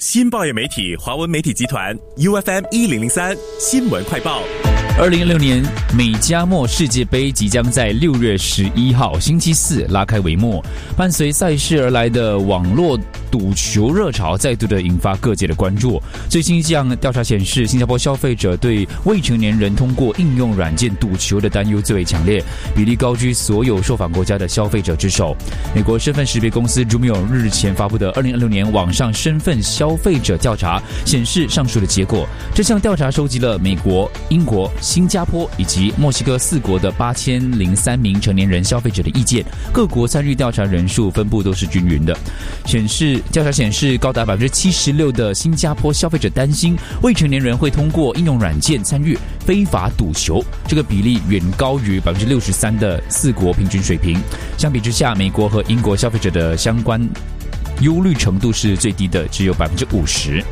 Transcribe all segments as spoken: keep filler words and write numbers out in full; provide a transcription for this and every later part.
新报业媒体华文媒体集团 U F M 一零零三新闻快报。 二零二六年美加墨世界杯即将在六月十一号星期四拉开帷幕，伴随赛事而来的网络赌球热潮再度的引发各界的关注。最新一项调查显示，新加坡消费者对未成年人通过应用软件赌球的担忧最为强烈，比例高居所有受访国家的消费者之首。美国身份识别公司 Jumio 日前发布的二零二六年网上身份消费者调查显示上述的结果。这项调查收集了美国、英国、新加坡以及墨西哥四国的八千零三名成年人消费者的意见，各国参与调查人数分布都是均匀的。显示调查显示，高达百分之七十六的新加坡消费者担心未成年人会通过应用软件参与非法赌球，这个比例远高于百分之六十三的四国平均水平。相比之下，美国和英国消费者的相关忧虑程度是最低的，只有百分之五十。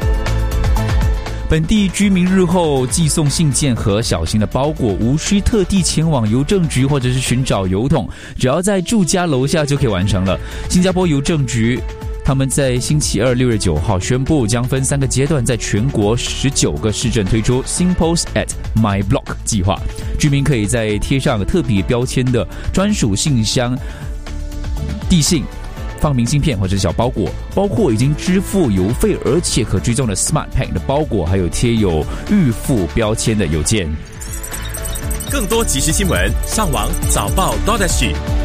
本地居民日后寄送信件和小型的包裹，无需特地前往邮政局或者是寻找邮筒，只要在住家楼下就可以完成了。新加坡邮政局他们在星期二六月九号宣布，将分三个阶段在全国十九个市镇推出 Singpost at My Block 计划，居民可以在贴上特别标签的专属信箱递信，放明信片或者小包裹，包括已经支付邮费而且可追踪的 Smart Pack 的包裹，还有贴有预付标签的邮件。 更多即时新闻，上网早报 .dot.sg